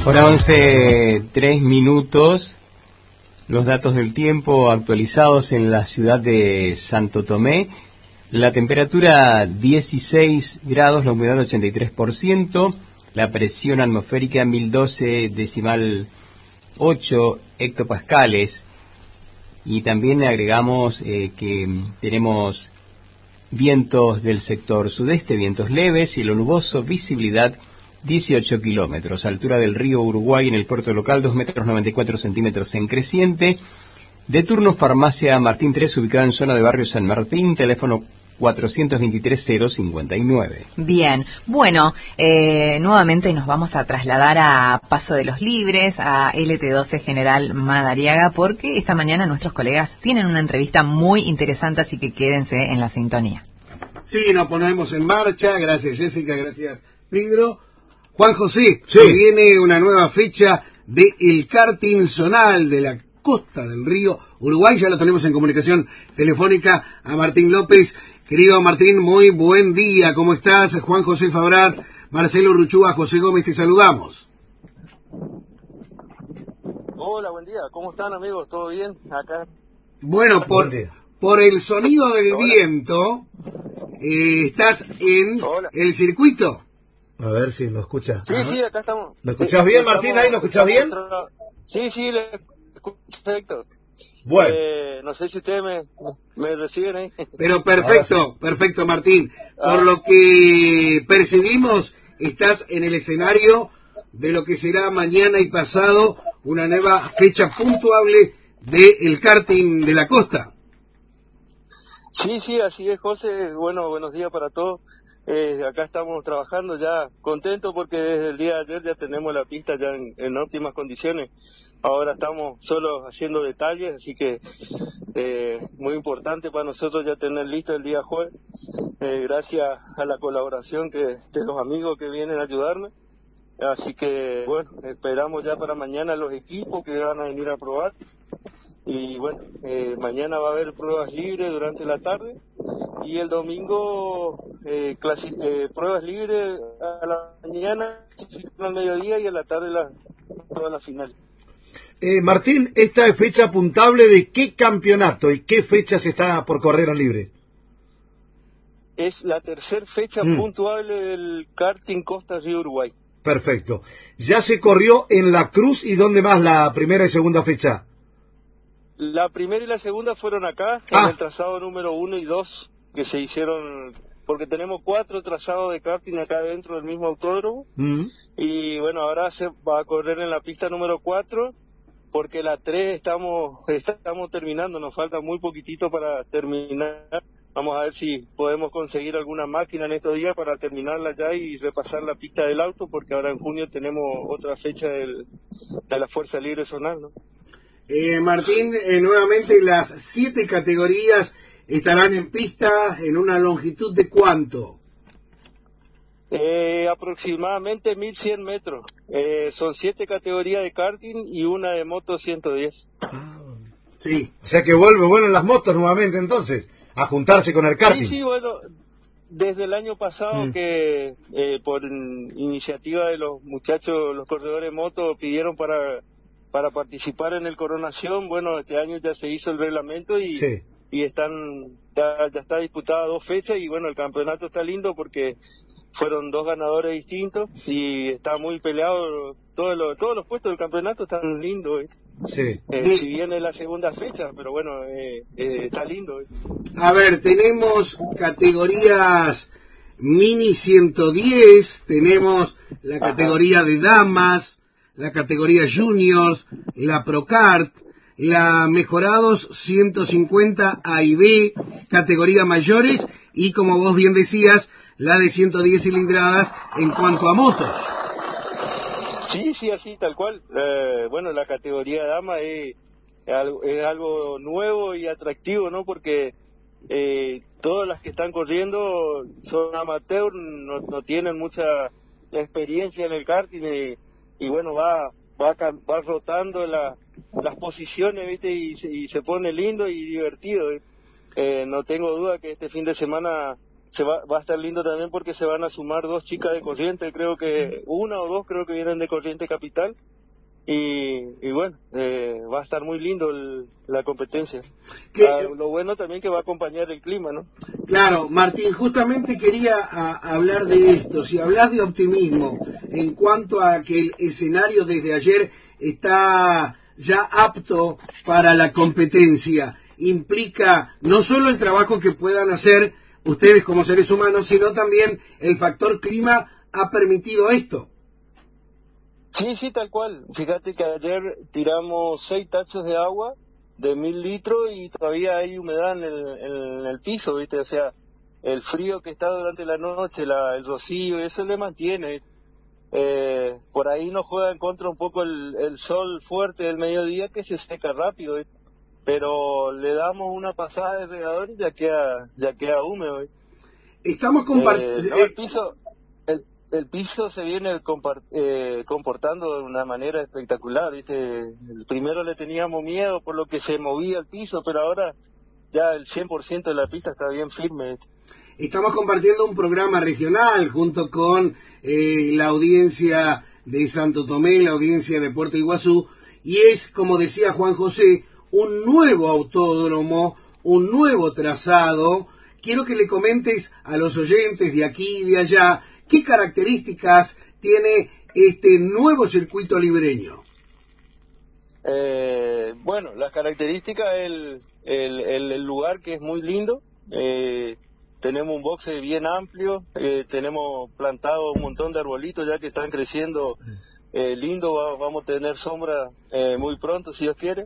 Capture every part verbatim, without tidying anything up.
Hora once, tres minutos. Los datos del tiempo actualizados en la ciudad de Santo Tomé. La temperatura dieciséis grados, la humedad ochenta y tres por ciento, la presión atmosférica mil doce decimal ocho hectopascales. Y también agregamos eh, que tenemos vientos del sector sudeste, vientos leves, cielo nuboso, visibilidad dieciocho kilómetros, altura del río Uruguay en el puerto local dos metros noventa y cuatro centímetros en creciente. De turno farmacia Martín tres, ubicada en zona de barrio San Martín, teléfono cuatrocientos veintitrés cero cincuenta y nueve. Bien, bueno, eh, nuevamente nos vamos a trasladar a Paso de los Libres, a L T doce General Madariaga, porque esta mañana nuestros colegas tienen una entrevista muy interesante, así que quédense en la sintonía. Sí, nos ponemos en marcha, gracias Jessica, gracias Pedro. Juan José, sí. Se viene una nueva fecha de el karting zonal de la costa del río Uruguay. Ya lo tenemos en comunicación telefónica a Martín López. Querido Martín, muy buen día. ¿Cómo estás? Juan José Fabrat, Marcelo Ruchúa, José Gómez, te saludamos. Hola, buen día. ¿Cómo están, amigos? ¿Todo bien? Acá. Bueno, por, por el sonido del Hola. viento, eh, ¿estás en Hola. el circuito? A ver si lo escucha. Sí, sí, acá estamos. ¿Lo escuchás bien, Martín? ¿Ahí lo escuchás bien? Sí, sí, le escucho perfecto. Bueno. Eh, no sé si ustedes me, me reciben ahí. Pero perfecto, perfecto, Martín. Por lo que percibimos, estás en el escenario de lo que será mañana y pasado una nueva fecha puntuable del karting de la costa. Sí, sí, así es, José. Bueno, buenos días para todos. Eh, acá estamos trabajando ya contentos porque desde el día de ayer ya tenemos la pista ya en, en óptimas condiciones. Ahora estamos solo haciendo detalles, así que eh, muy importante para nosotros ya tener listo el día jueves, eh, gracias a la colaboración que de los amigos que vienen a ayudarme. Así que bueno, esperamos ya para mañana los equipos que van a venir a probar. Y bueno, eh, mañana va a haber pruebas libres durante la tarde y el domingo eh, clasi- eh, pruebas libres a la mañana, al mediodía y a la tarde la, toda la final. Eh, Martín, ¿esta es fecha puntable de qué campeonato y qué fecha se está por correr en libre? Es la tercera fecha mm. puntuable del karting Costa Río Uruguay. Perfecto. ¿Ya se corrió en La Cruz y dónde más la primera y segunda fecha? La primera y la segunda fueron acá, ah. en el trazado número uno y dos, que se hicieron, porque tenemos cuatro trazados de karting acá dentro del mismo autódromo, mm. y bueno, ahora se va a correr en la pista número cuatro, porque la tres estamos, estamos terminando, nos falta muy poquitito para terminar. Vamos a ver si podemos conseguir alguna máquina en estos días para terminarla ya y repasar la pista del auto, porque ahora en junio tenemos otra fecha del, de la Fuerza Libre Zonal, ¿no? Eh, Martín, eh, nuevamente las siete categorías estarán en pista en una longitud de ¿cuánto? Eh, aproximadamente mil cien metros. Eh, son siete categorías de karting y una de moto ciento diez. Ah, sí. O sea que vuelve, bueno, las motos nuevamente entonces, a juntarse con el karting. Sí, sí, bueno, desde el año pasado mm. que eh, por iniciativa de los muchachos, los corredores de moto, pidieron para... para participar en el Coronación. Bueno, este año ya se hizo el reglamento y, sí. y están ya, ya está disputada dos fechas y bueno, el campeonato está lindo porque fueron dos ganadores distintos y está muy peleado, todos los, todos los puestos del campeonato están lindos, ¿eh? Sí. Eh, si bien es la segunda fecha, pero bueno, eh, eh, está lindo, ¿eh? A ver, tenemos categorías Mini ciento diez, tenemos la categoría Ajá. de damas, la categoría Juniors, la Procart, la Mejorados ciento cincuenta A y B, categoría mayores, y como vos bien decías, la de ciento diez cilindradas en cuanto a motos. Sí, sí, así, tal cual. Eh, bueno, la categoría dama es, es, algo, es algo nuevo y atractivo, ¿no? Porque eh, todas las que están corriendo son amateurs, no, no tienen mucha experiencia en el karting y, y bueno, va va va rotando la, las posiciones, ¿viste? Y, y se pone lindo y divertido, ¿eh? Eh, no tengo duda que este fin de semana se va, va a estar lindo también porque se van a sumar dos chicas de Corrientes, creo que una o dos creo que vienen de Corrientes Capital. Y, y bueno, eh, va a estar muy lindo el, la competencia. Ah, lo bueno también que va a acompañar el clima, ¿no? Claro, Martín, justamente quería a, hablar de esto. Si hablas de optimismo en cuanto a que el escenario desde ayer está ya apto para la competencia, implica no solo el trabajo que puedan hacer ustedes como seres humanos, sino también el factor clima ha permitido esto. Sí, sí, tal cual. Fíjate que ayer tiramos seis tachos de agua de mil litros y todavía hay humedad en el, en el piso, ¿viste? O sea, el frío que está durante la noche, la, el rocío, eso le mantiene. Eh, por ahí nos juega en contra un poco el, el sol fuerte del mediodía que se seca rápido, ¿viste? Pero le damos una pasada de regador y ya queda, ya queda húmedo, ¿viste? Estamos compartiendo... Eh, no, el piso... El, El piso se viene eh, comportando de una manera espectacular, ¿viste? El primero le teníamos miedo por lo que se movía el piso, pero ahora ya el cien por ciento de la pista está bien firme, ¿viste? Estamos compartiendo un programa regional junto con eh, la audiencia de Santo Tomé, la audiencia de Puerto Iguazú, y es, como decía Juan José, un nuevo autódromo, un nuevo trazado. Quiero que le comentes a los oyentes de aquí y de allá ¿qué características tiene este nuevo circuito libreño? Eh, bueno, las características, el, el, el, el lugar que es muy lindo, eh, tenemos un boxe bien amplio, eh, tenemos plantado un montón de arbolitos ya que están creciendo eh, lindo, va, vamos a tener sombra eh, muy pronto si Dios quiere.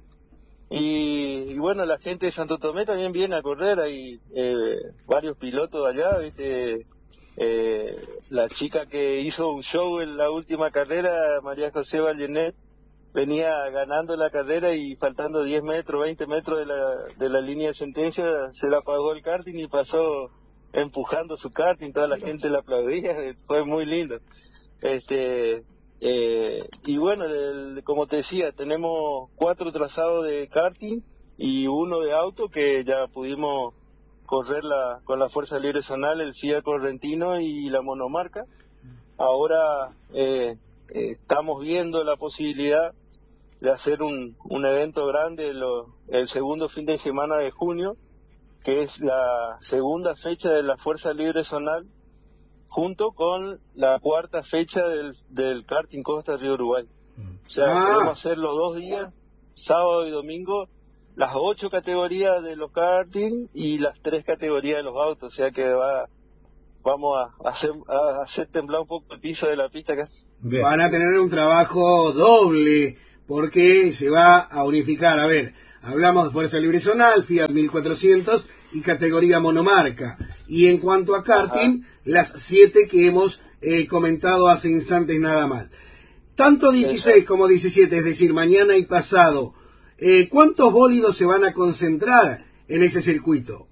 Y, y bueno, la gente de Santo Tomé también viene a correr, hay eh, varios pilotos allá, ¿viste? Eh, la chica que hizo un show en la última carrera, María José Vallenet, venía ganando la carrera y faltando diez metros, veinte metros de la, de la línea de sentencia, se la apagó el karting y pasó empujando su karting, toda la gente la aplaudía, fue muy lindo. Este, eh, y bueno, el, como te decía, tenemos cuatro trazados de karting y uno de auto que ya pudimos correr la, con la Fuerza Libre Zonal, el Fiat Correntino y la monomarca. Ahora eh, eh, estamos viendo la posibilidad de hacer un, un evento grande lo, el segundo fin de semana de junio, que es la segunda fecha de la Fuerza Libre Zonal, junto con la cuarta fecha del, del karting Costa Río Uruguay. O sea, ah. podemos hacer los dos días, sábado y domingo, las ocho categorías de los karting y las tres categorías de los autos, o sea que va, vamos a hacer, a hacer temblar un poco el piso de la pista acá. Bien. Van a tener un trabajo doble, porque se va a unificar, a ver, hablamos de Fuerza Libre Zonal, Fiat mil cuatrocientos y categoría monomarca, y en cuanto a karting, ajá, las siete que hemos eh, comentado hace instantes nada más. Tanto dieciséis como diecisiete, es decir, mañana y pasado, Eh, ¿cuántos bólidos se van a concentrar en ese circuito?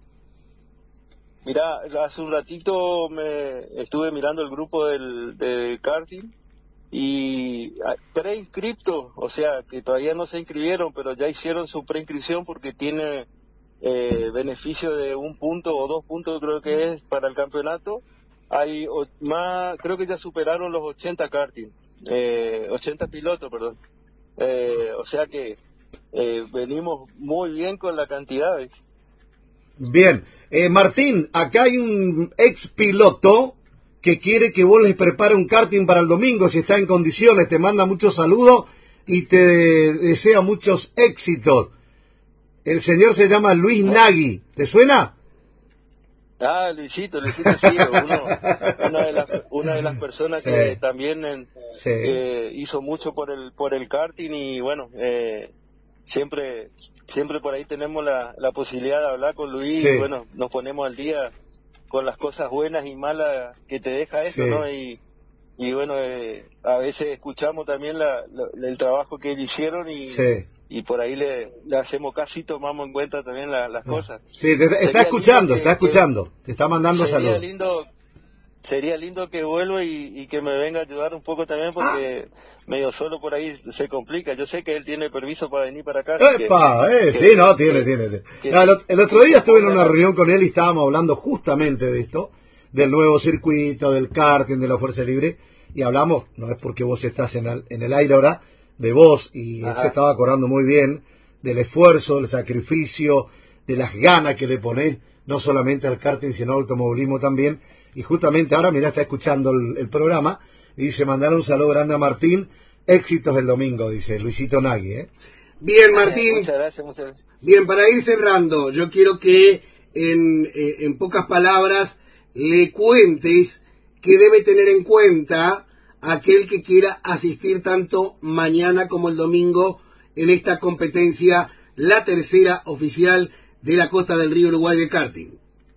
Mirá, hace un ratito me estuve mirando el grupo del, del karting y preinscriptos, o sea, que todavía no se inscribieron, pero ya hicieron su preinscripción porque tiene eh, beneficio de un punto o dos puntos, creo que es, para el campeonato. Hay o, más, creo que ya superaron los ochenta karting, eh, ochenta pilotos, perdón. Eh, o sea que Eh, venimos muy bien con la cantidad. ¿eh? Bien, eh, Martín, acá hay un ex piloto que quiere que vos les prepare un karting para el domingo, si está en condiciones, te manda muchos saludos y te desea muchos éxitos. El señor se llama Luis Nagui, ¿te suena? Ah, Luisito, Luisito sí, uno, una, de las, una de las personas sí. que también en, sí. eh, hizo mucho por el por el karting y bueno, eh, siempre siempre por ahí tenemos la, la posibilidad de hablar con Luis sí. y bueno, nos ponemos al día con las cosas buenas y malas que te deja esto, sí. ¿no? Y, y bueno, eh, a veces escuchamos también la, la, el trabajo que ellos hicieron y, sí. y por ahí le, le hacemos caso y tomamos en cuenta también la, las cosas. Sí, te, está escuchando, que, está escuchando, te está mandando saludos. Sería lindo, sería lindo que vuelva y, y que me venga a ayudar un poco también, porque ah. medio solo por ahí se complica. Yo sé que él tiene permiso para venir para acá. ¡Epa! Que, eh, que, sí, no, tiene, que, tiene. Que, no, el, el otro día estuve en una reunión con él y estábamos hablando justamente de esto, del nuevo circuito, del karting, de la Fuerza Libre, y hablamos, no es porque vos estás en el, en el aire ahora, de vos, y Ajá. él se estaba acordando muy bien del esfuerzo, del sacrificio, de las ganas que le ponés, no solamente al karting, sino al automovilismo también. Y justamente ahora, mirá, está escuchando el, el programa y dice, mandar un saludo grande a Martín, éxitos el domingo, dice Luisito Nagui, ¿eh? Bien, Martín. Muchas gracias, muchas gracias. Bien, para ir cerrando, yo quiero que en, eh, en pocas palabras le cuentes que debe tener en cuenta aquel que quiera asistir tanto mañana como el domingo en esta competencia, la tercera oficial de la Costa del Río Uruguay de karting.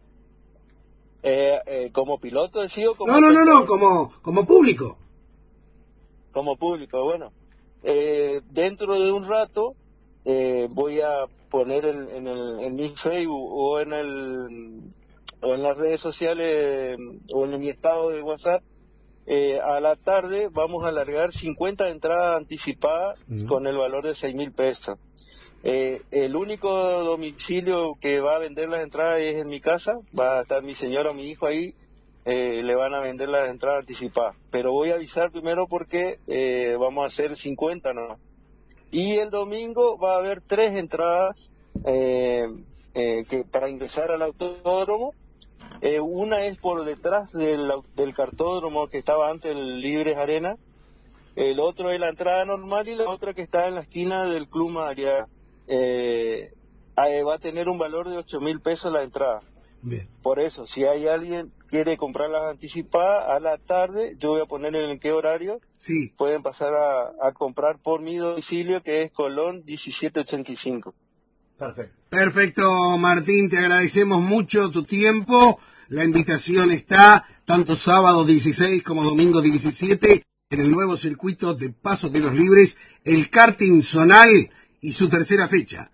Eh, eh, ¿Como piloto decía o como No, no, no, no, como, como público. Como público, bueno. Eh, dentro de un rato eh, voy a poner en, en, el, en mi Facebook o en, el, o en las redes sociales o en mi estado de WhatsApp, eh, a la tarde vamos a alargar cincuenta entradas anticipadas mm. con el valor de seis mil pesos. Eh, el único domicilio que va a vender las entradas es en mi casa, va a estar mi señora o mi hijo ahí, eh, le van a vender las entradas anticipadas, pero voy a avisar primero porque eh, vamos a hacer cincuenta nomás. Y el domingo va a haber tres entradas eh, eh, que para ingresar al autódromo, eh, una es por detrás del, del cartódromo que estaba antes el Libres Arena, el otro es la entrada normal y la otra que está en la esquina del Club Madariaga. Eh, va a tener un valor de ocho mil pesos la entrada. Bien. Por eso, si hay alguien que quiere comprarlas anticipadas a la tarde, yo voy a poner en qué horario. Sí. Pueden pasar a, a comprar por mi domicilio, que es Colón diecisiete ochenta y cinco. Perfecto. Perfecto, Martín, te agradecemos mucho tu tiempo. La invitación está tanto sábado dieciséis como domingo diecisiete en el nuevo circuito de Paso de los Libres, el karting zonal y su tercera fecha.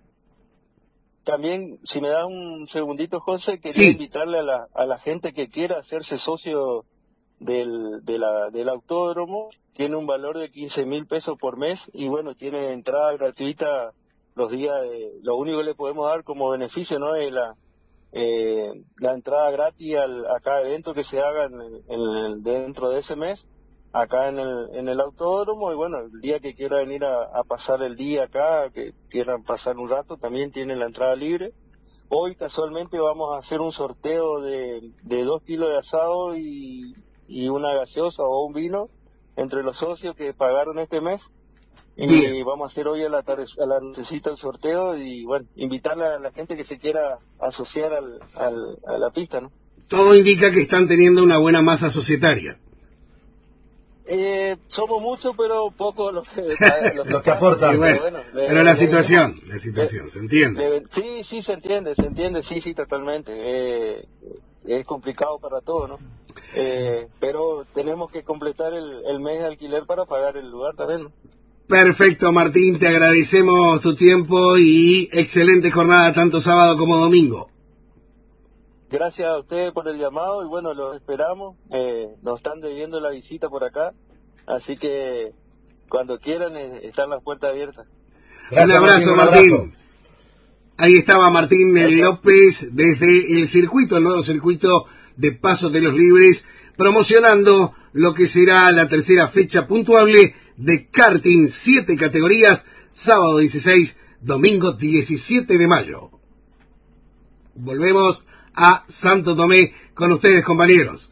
También, si me das un segundito, José, quería sí. invitarle a la, a la gente que quiera hacerse socio del, de la, del autódromo. Tiene un valor de quince mil pesos por mes y bueno, tiene entrada gratuita los días. De, lo único que le podemos dar como beneficio no es la, eh, la entrada gratis al, a cada evento que se haga en, en, dentro de ese mes, acá en el, en el autódromo. Y bueno, el día que quiera venir a, a pasar el día acá, que quieran pasar un rato, también tienen la entrada libre. Hoy casualmente vamos a hacer un sorteo de, de dos kilos de asado y, y una gaseosa o un vino entre los socios que pagaron este mes. Y Bien. vamos a hacer hoy a la tarde, a la nochecita el sorteo y bueno, invitarle a la gente que se quiera asociar al, al, a la pista, ¿no? Todo indica que están teniendo una buena masa societaria. Eh, somos muchos, pero poco los que, los los que aportan. Bueno, bueno, le, pero la le, situación, le, la situación, le, ¿se entiende? Le, sí, sí, se entiende, se entiende, sí, sí, totalmente. Eh, es complicado para todos, ¿no? Eh, pero tenemos que completar el, el mes de alquiler para pagar el lugar también, ¿no? Perfecto, Martín, te agradecemos tu tiempo y excelente jornada tanto sábado como domingo. Gracias a ustedes por el llamado y bueno, los esperamos. Eh, nos están debiendo la visita por acá, así que cuando quieran eh, están las puertas abiertas. Gracias, un abrazo, Martín. Un abrazo. Ahí estaba Martín Gracias. López desde el circuito, el nuevo circuito de Paso de los Libres, promocionando lo que será la tercera fecha puntuable de karting, siete categorías, sábado dieciséis, domingo diecisiete de mayo. Volvemos a Santo Tomé con ustedes, compañeros.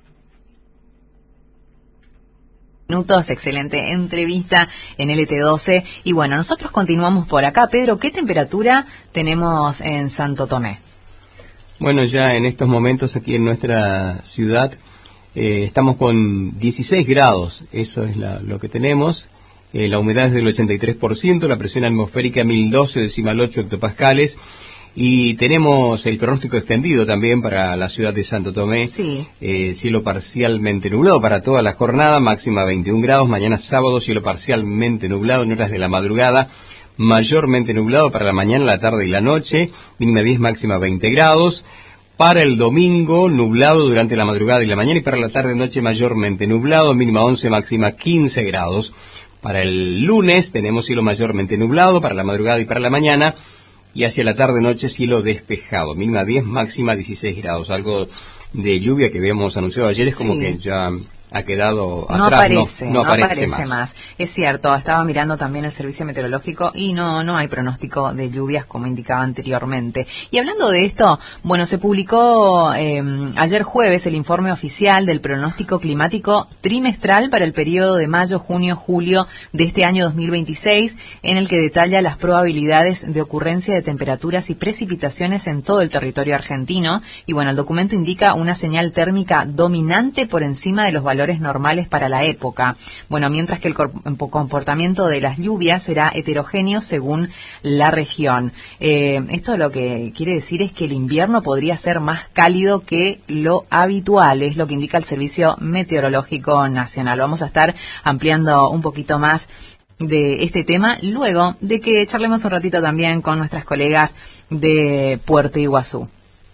Minutos, excelente entrevista en L T doce. Y bueno, nosotros continuamos por acá. Pedro, ¿qué temperatura tenemos en Santo Tomé? Bueno, ya en estos momentos aquí en nuestra ciudad eh, estamos con dieciséis grados, eso es la, lo que tenemos. Eh, la humedad es del ochenta y tres por ciento, la presión atmosférica mil doce decimal ocho hectopascales. Y tenemos el pronóstico extendido también para la ciudad de Santo Tomé. Sí. Eh, cielo parcialmente nublado para toda la jornada, máxima veintiún grados. Mañana sábado, cielo parcialmente nublado en horas de la madrugada, mayormente nublado para la mañana, la tarde y la noche. Mínima diez, máxima veinte grados. Para el domingo, nublado durante la madrugada y la mañana, y para la tarde-noche mayormente nublado, mínima once, máxima quince grados. Para el lunes tenemos cielo mayormente nublado, para la madrugada y para la mañana, y hacia la tarde-noche cielo despejado, mínima diez, máxima dieciséis grados. Algo de lluvia que habíamos anunciado ayer es como sí. que ya ha quedado atrás, no aparece, no, no no aparece, aparece más. más. Es cierto, estaba mirando también el servicio meteorológico y no no hay pronóstico de lluvias como indicaba anteriormente. Y hablando de esto, bueno, se publicó eh, ayer jueves el informe oficial del pronóstico climático trimestral para el periodo de mayo, junio, julio de este año dos mil veintiséis, en el que detalla las probabilidades de ocurrencia de temperaturas y precipitaciones en todo el territorio argentino. Y bueno, el documento indica una señal térmica dominante por encima de los valores valores normales para la época. Bueno, mientras que el comportamiento de las lluvias será heterogéneo según la región. Eh, esto lo que quiere decir es que el invierno podría ser más cálido que lo habitual, es lo que indica el Servicio Meteorológico Nacional. Vamos a estar ampliando un poquito más de este tema luego de que charlemos un ratito también con nuestras colegas de Puerto Iguazú.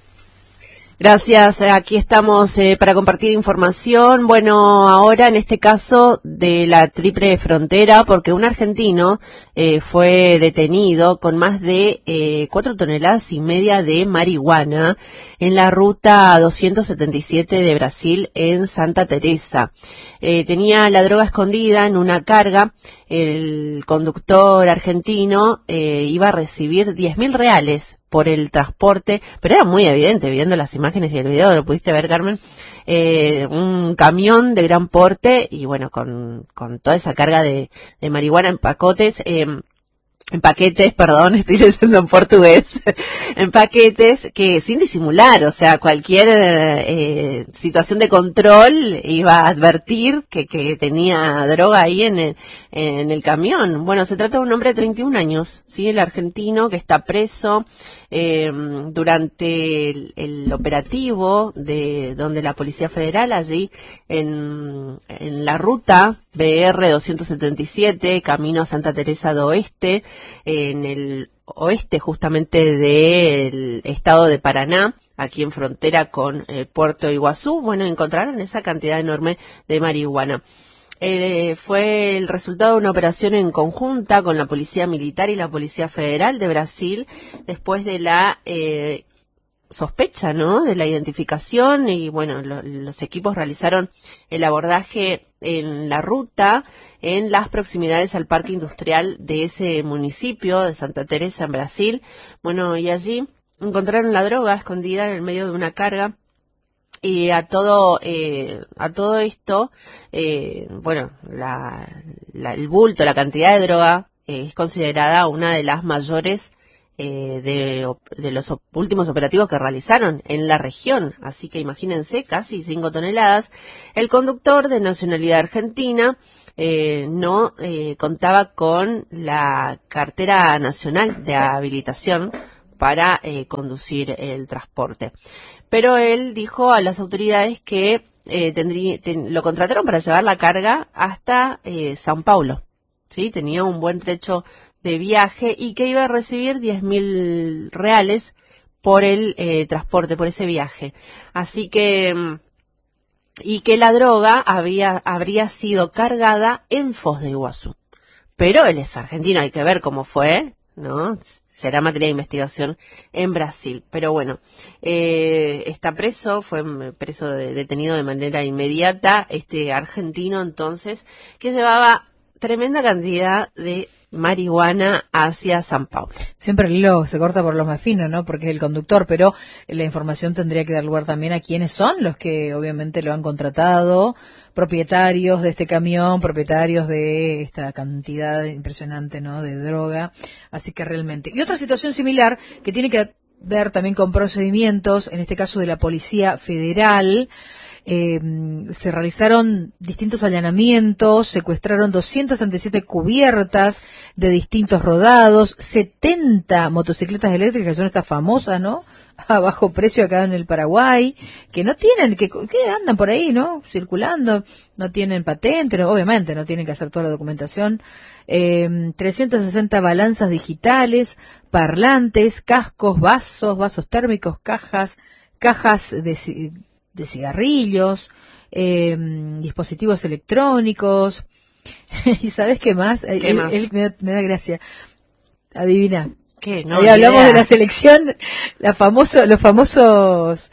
Gracias, aquí estamos eh, para compartir información. Bueno, ahora en este caso de la triple frontera, porque un argentino eh, fue detenido con más de eh, cuatro toneladas y media de marihuana en la ruta doscientos setenta y siete de Brasil en Santa Teresa. Eh, tenía la droga escondida en una carga. El conductor argentino eh, iba a recibir diez mil reales por el transporte, pero era muy evidente, viendo las imágenes y el video, lo pudiste ver, Carmen, eh, un camión de gran porte y bueno, con, con toda esa carga de, de marihuana en pacotes, eh, en paquetes, perdón, estoy leyendo en portugués, en paquetes que sin disimular, o sea, cualquier eh, situación de control iba a advertir que, que tenía droga ahí en el, en el camión. Bueno, se trata de un hombre de treinta y un años, ¿sí? El argentino que está preso eh, durante el, el operativo de donde la Policía Federal allí en, en la ruta B R doscientos setenta y siete, camino a Santa Teresa de Oeste, en el oeste justamente del estado de Paraná, aquí en frontera con eh, Puerto Iguazú. Bueno, encontraron esa cantidad enorme de marihuana. Eh, fue el resultado de una operación en conjunta con la Policía Militar y la Policía Federal de Brasil, después de la eh, sospecha, ¿no?, de la identificación, y bueno, lo, los equipos realizaron el abordaje en la ruta, en las proximidades al parque industrial de ese municipio de Santa Teresa en Brasil. Bueno, y allí encontraron la droga escondida en el medio de una carga. Y a todo eh, a todo esto, eh, bueno, la, la, el bulto, la cantidad de droga eh, es considerada una de las mayores eh, de, de los op- últimos operativos que realizaron en la región. Así que imagínense, casi cinco toneladas. El conductor, de nacionalidad argentina, eh, no eh, contaba con la cartera nacional de habilitación para eh, conducir el transporte. Pero él dijo a las autoridades que eh, tendría, ten, lo contrataron para llevar la carga hasta eh, San Paulo, ¿sí? Tenía un buen trecho de viaje y que iba a recibir diez mil reales por el eh, transporte, por ese viaje. Así que, y que la droga había habría sido cargada en Foz de Iguazú. Pero él es argentino, hay que ver cómo fue, ¿no? Será materia de investigación en Brasil. Pero bueno, eh, está preso, fue preso de, detenido de manera inmediata, este argentino entonces, que llevaba tremenda cantidad de marihuana hacia San Paulo. Siempre el hilo se corta por lo más fino, ¿no? Porque es el conductor, pero la información tendría que dar lugar también a quiénes son los que obviamente lo han contratado, propietarios de este camión, propietarios de esta cantidad impresionante, ¿no?, de droga. Así que realmente. Y otra situación similar que tiene que ver también con procedimientos, en este caso de la Policía Federal. Eh, se realizaron distintos allanamientos, secuestraron doscientas treinta y siete cubiertas de distintos rodados, setenta motocicletas eléctricas, que son estas famosas, ¿no?, a bajo precio acá en el Paraguay, que no tienen, que, que andan por ahí, ¿no?, circulando, no tienen patente, no, obviamente no tienen que hacer toda la documentación. Eh, trescientas sesenta balanzas digitales, parlantes, cascos, vasos, vasos térmicos, cajas, cajas de, de cigarrillos, eh, dispositivos electrónicos. ¿Y sabes qué más? ¿Qué él, más? él me, da, me da gracia. Adivina. ¿Qué? No, Ahí hablamos idea. de la selección, la famoso, los famosos,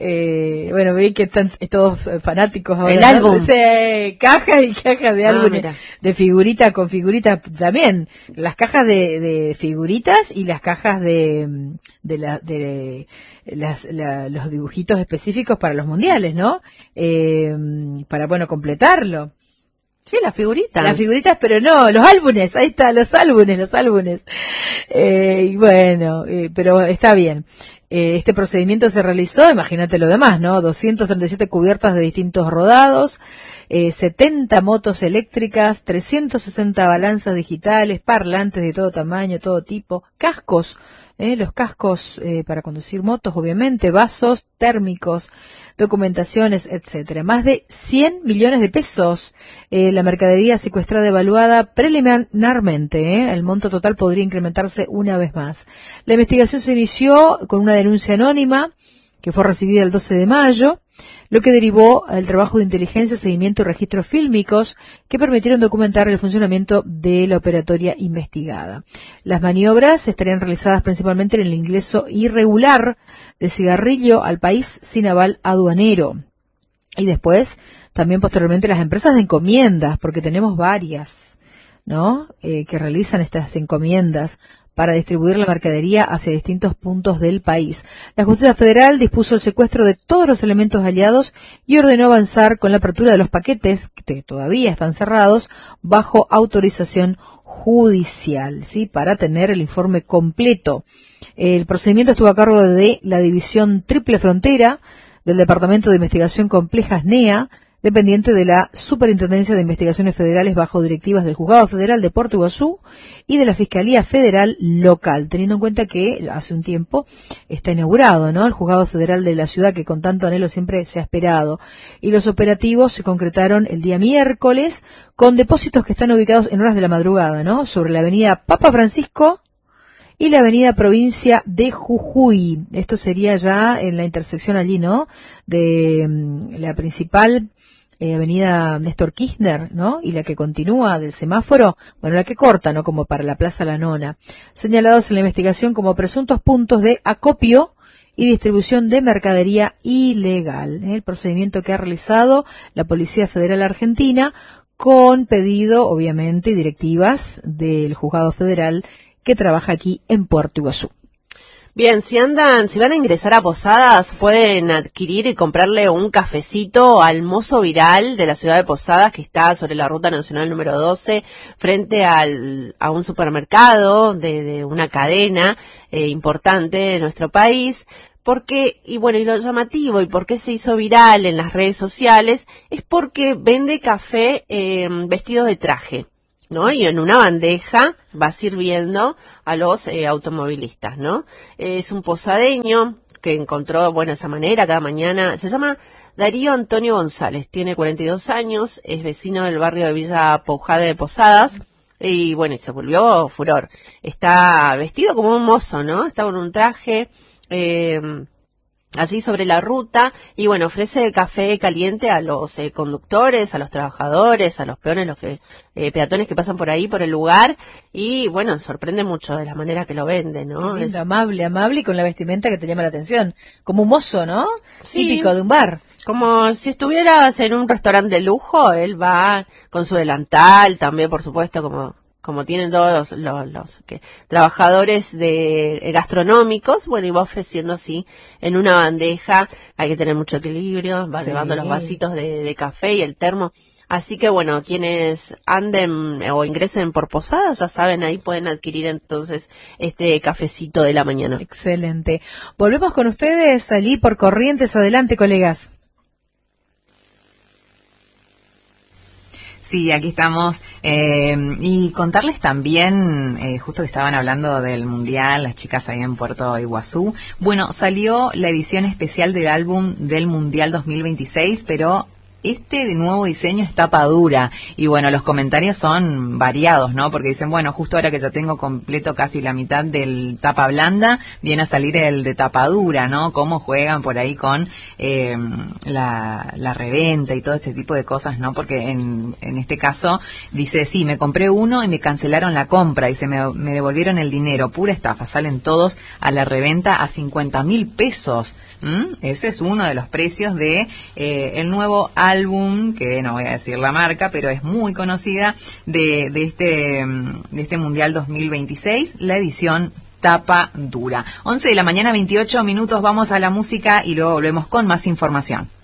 eh, bueno, veis que están todos fanáticos ahora. El ¿no? álbum. Sí, cajas y cajas de Ah, álbumes, mira. de figuritas con figuritas también. Las cajas de, de figuritas y las cajas de, de, la, de las, la, los dibujitos específicos para los mundiales, ¿no? Eh, para, bueno, completarlo. Sí, las figuritas. Las figuritas, pero no, los álbumes, ahí está, los álbumes, los álbumes. Eh, y bueno, eh, pero está bien. Eh, este procedimiento se realizó, imagínate lo demás, ¿no? doscientas treinta y siete cubiertas de distintos rodados, eh, setenta motos eléctricas, trescientas sesenta balanzas digitales, parlantes de todo tamaño, todo tipo, cascos, eh, los cascos eh, para conducir motos, obviamente, vasos térmicos, documentaciones, etcétera. Más de cien millones de pesos. Eh, la mercadería secuestrada evaluada preliminarmente. Eh, el monto total podría incrementarse una vez más. La investigación se inició con una denuncia anónima que fue recibida el doce de mayo, lo que derivó al trabajo de inteligencia, seguimiento y registros fílmicos que permitieron documentar el funcionamiento de la operatoria investigada. Las maniobras estarían realizadas principalmente en el ingreso irregular de cigarrillo al país sin aval aduanero. Y después, también posteriormente, las empresas de encomiendas, porque tenemos varias, ¿no? Eh, que realizan estas encomiendas para distribuir la mercadería hacia distintos puntos del país. La Justicia Federal dispuso el secuestro de todos los elementos aliados y ordenó avanzar con la apertura de los paquetes, que todavía están cerrados, bajo autorización judicial, ¿sí? Para tener el informe completo. El procedimiento estuvo a cargo de la División Triple Frontera del Departamento de Investigación Complejas N E A, dependiente de la Superintendencia de Investigaciones Federales bajo directivas del Juzgado Federal de Puerto Iguazú y de la Fiscalía Federal Local, teniendo en cuenta que hace un tiempo está inaugurado, ¿no? El Juzgado Federal de la ciudad que con tanto anhelo siempre se ha esperado. Y los operativos se concretaron el día miércoles con depósitos que están ubicados en horas de la madrugada, ¿no? Sobre la avenida Papa Francisco y la avenida Provincia de Jujuy. Esto sería ya en la intersección allí, ¿no? De um, la principal eh, avenida Néstor Kirchner, ¿no? Y la que continúa del semáforo, bueno, la que corta, ¿no? Como para la Plaza La Nona. Señalados en la investigación como presuntos puntos de acopio y distribución de mercadería ilegal. ¿eh? El procedimiento que ha realizado la Policía Federal Argentina con pedido, obviamente, y directivas del Juzgado Federal que trabaja aquí en Puerto Iguazú. Bien, si andan, si van a ingresar a Posadas, pueden adquirir y comprarle un cafecito al mozo viral de la ciudad de Posadas, que está sobre la ruta nacional número doce, frente al, a un supermercado de, de una cadena eh, importante de nuestro país. Porque, y bueno, y lo llamativo, y por qué se hizo viral en las redes sociales, es porque vende café eh, vestido de traje, ¿no? Y en una bandeja va sirviendo a los eh, automovilistas, ¿no? Eh, es un posadeño que encontró, bueno, esa manera cada mañana. Se llama Darío Antonio González, tiene cuarenta y dos años, es vecino del barrio de Villa Poujade de Posadas, y bueno, y se volvió furor. Está vestido como un mozo, ¿no? Está con un traje, eh, allí sobre la ruta, y bueno, ofrece café caliente a los eh, conductores, a los trabajadores, a los peones, los que, eh, peatones que pasan por ahí, por el lugar, y bueno, sorprende mucho de la manera que lo vende, ¿no? Qué lindo, Es, amable, amable y con la vestimenta que te llama la atención. Como un mozo, ¿no? Sí. Típico de un bar. como si estuvieras en un restaurante de lujo, él va con su delantal, también por supuesto, como como tienen todos los, los, los que, trabajadores de eh, gastronómicos, bueno, y va ofreciendo así en una bandeja. Hay que tener mucho equilibrio, va Sí. llevando los vasitos de, de café y el termo. Así que bueno, quienes anden o ingresen por Posadas, ya saben, ahí pueden adquirir entonces este cafecito de la mañana. Excelente. Volvemos con ustedes, salí por Corrientes. Adelante, colegas. Sí, aquí estamos. Eh, y contarles también, eh, justo que estaban hablando del Mundial, las chicas ahí en Puerto Iguazú. Bueno, salió la edición especial del álbum del Mundial dos mil veintiséis, pero este nuevo diseño es tapa dura. Y bueno, los comentarios son variados, ¿no? Porque dicen, bueno, justo ahora que ya tengo completo casi la mitad del tapa blanda, viene a salir el de tapa dura, ¿no? Cómo juegan por ahí con eh, la, la reventa y todo este tipo de cosas, ¿no? Porque en, en este caso dice, sí, me compré uno y me cancelaron la compra y se me, me devolvieron el dinero. Pura estafa, salen todos a la reventa a cincuenta mil pesos. ¿Mm? Ese es uno de los precios de eh, el nuevo álbum, que no voy a decir la marca, pero es muy conocida, de, de, este, de este Mundial dos mil veintiséis, la edición tapa dura. once de la mañana, veintiocho minutos, vamos a la música y luego volvemos con más información.